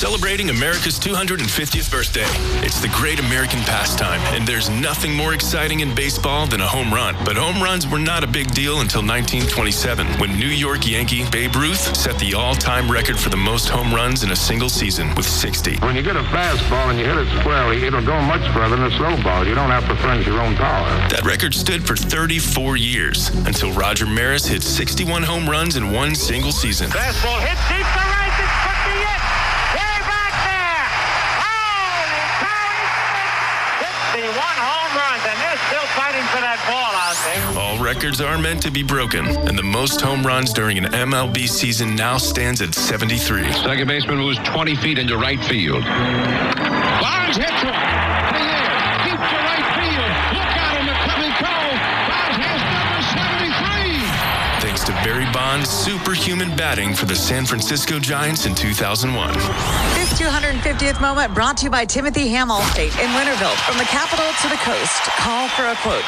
celebrating America's 250th birthday. It's the great American pastime, and there's nothing more exciting in baseball than a home run. But home runs were not a big deal until 1927, when New York Yankee Babe Ruth set the all-time record for the most home runs in a single season with 60. When you get a fastball and you hit it squarely, it'll go much further than a slow ball. You don't have to furnish your own power. That record stood for 34 years, until Roger Maris hit 61 home runs in one single season. Fastball hit deep to right. It's quickly hit. Way back there. Holy cow! 61 home runs, and they're still fighting for that ball out there. All records are meant to be broken, and the most home runs during an MLB season now stands at 73. Second baseman moves 20 feet into right field. Bonds hits one. Deep to right field. Look out in the coming cove. Bonds has number 73. Thanks to Barry Bonds' superhuman batting for the San Francisco Giants in 2001. This 250th moment brought to you by Timothy Hamill State in Winterville. From the capital to the coast. Call for a quote.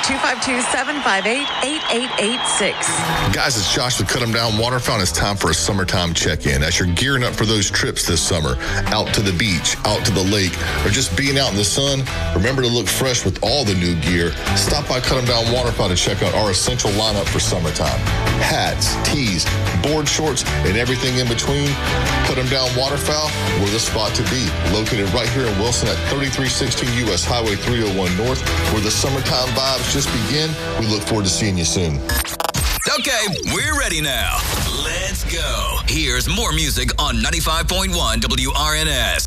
252-758-8886. Guys, it's Josh with Cut 'em Down Waterfowl. It's time for a summertime check-in. As you're gearing up for those trips this summer, out to the beach, out to the lake, or just being out in the sun, remember to look fresh with all the new gear. Stop by Cut 'em Down Waterfowl to check out our essential lineup for summertime. Hats, tees, board shorts, and everything in between. Cut 'em Down Waterfowl, we're the spot to be. Located right here in Wilson at 3316 U.S. Highway 301 North, where the summertime vibes just begin. We look forward to seeing you soon. Okay, we're ready now. Let's go. Here's more music on 95.1 WRNS.